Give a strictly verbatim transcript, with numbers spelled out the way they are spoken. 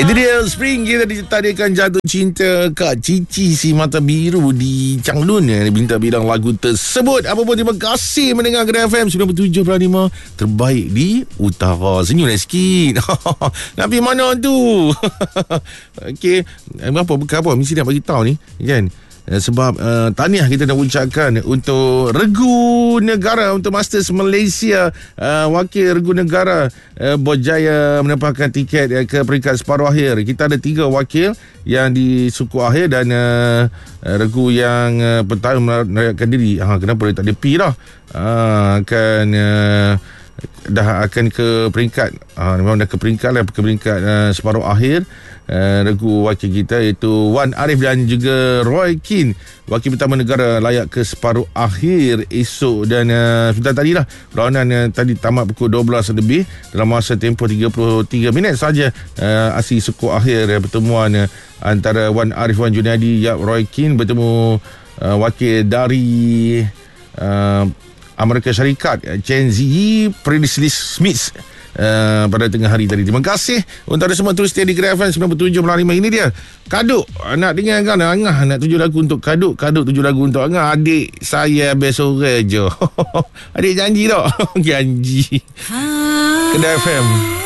Itu dia Spring, kita ditadikan Jatuh Cinta Kak Cici si mata biru di Changlun yang minta bidang lagu tersebut. Apa pun terima kasih mendengar Gerai F M sembilan puluh tujuh perpuluhan lima terbaik di Utara. Senyum lah sikit. Nak pergi mana tu? Okey, apa bekal apa mesti nak bagi tahu ni kan. Sebab uh, tahniah kita nak ucapkan untuk Regu Negara, untuk Masters Malaysia, uh, wakil Regu Negara uh, berjaya mendapatkan tiket uh, ke peringkat separuh akhir. Kita ada tiga wakil yang di suku akhir dan uh, Regu yang uh, pertama merayakan diri. Ha, kenapa dia tak ada P dah? Uh, akan uh, dah akan ke peringkat ha, memang dah ke peringkat lah, ke peringkat uh, separuh akhir. Uh, Regu wakil kita iaitu Wan Arif dan juga Roy Keane, wakil pertama negara, layak ke separuh akhir esok. Dan uh, sudah tadi lah perlawanan uh, tadi tamat pukul dua belas lebih dalam masa tempoh tiga puluh tiga minit saja. uh, Aksi suku akhir uh, pertemuan uh, antara Wan Arif, Wan Junadi, Yap Roy Keane bertemu uh, wakil dari uh, Amerika Syarikat, Chen Ziyi Presley Smith uh, pada tengah hari tadi. Terima kasih untuk anda semua terus stay di Gerai F M sembilan puluh tujuh perpuluhan lima. Ini dia Kaduk. Nak dengar kan Angah nak tujuh lagu untuk Kaduk, Kaduk tujuh lagu untuk Angah. Adik saya habis sore je. Adik janji tak? Janji. Gerai F M.